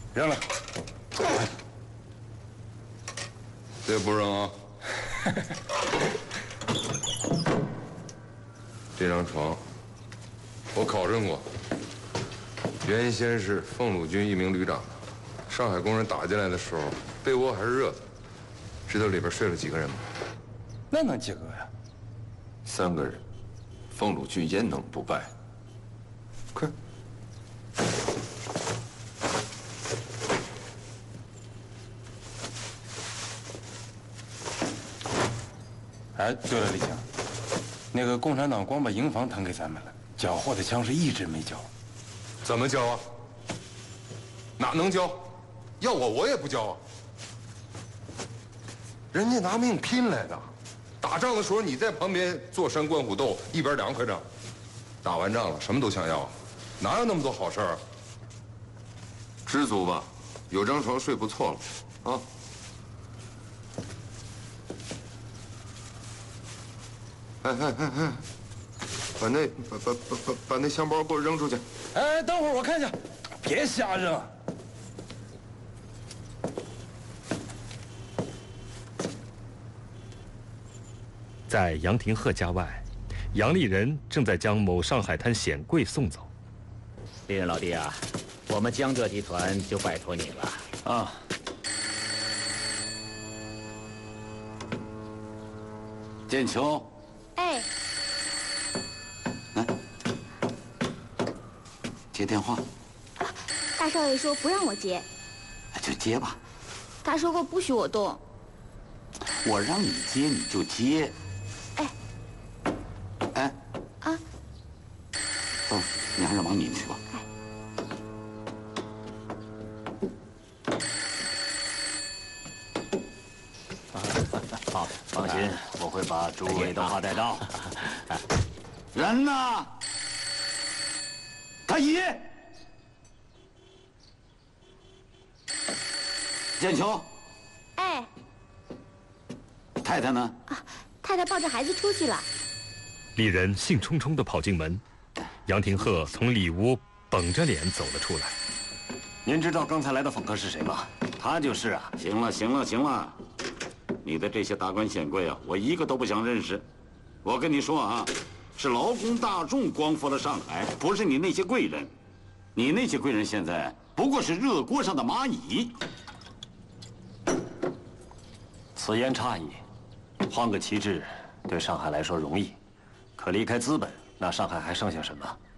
扔了。 这不扔啊。这张床，我考证过，原先是奉鲁军一名旅长的。上海工人打进来的时候，被窝还是热的。知道里边睡了几个人吗？ 那能几个呀 ？3个人。奉鲁军焉能不败？快！ 哎，对了，李强，那个共产党光把营房腾给咱们了，缴获的枪是一支没交。 怎么交啊？哪能交？要我也不交啊！人家拿命拼来的，打仗的时候你在旁边坐山观虎斗，一边凉快着。打完仗了，什么都想要，哪有那么多好事儿啊？知足吧，有张床睡不错了，啊。哎，把那香包给我扔出去！ 哎，等会儿我看一下，别瞎扔。 在杨廷鹤家外，杨立人正在将某上海滩显贵送走。 立人老弟啊，我们江浙集团就拜托你了啊。 建秋。 哎。 来，接电话。 大少爷说不让我接。 就接吧。 他说过不许我动。 我让你接你就接。哎。啊。走，你还是忙你去吧。 好，放心，我会把诸位都画带到。 人呢？太医。建秋。 哎。 太太呢？ 啊，太太抱着孩子出去了。 李仁兴冲冲地跑进门，杨廷鹤从里屋绷着脸走了出来。 您知道刚才来的访客是谁吗？他就是啊。 行了，你的这些达官显贵啊，我一个都不想认识。我跟你说啊，是劳工大众光复了上海，不是你那些贵人。你那些贵人现在不过是热锅上的蚂蚁。 此言差矣，换个旗帜，对上海来说容易，可离开资本，那上海还剩下什么？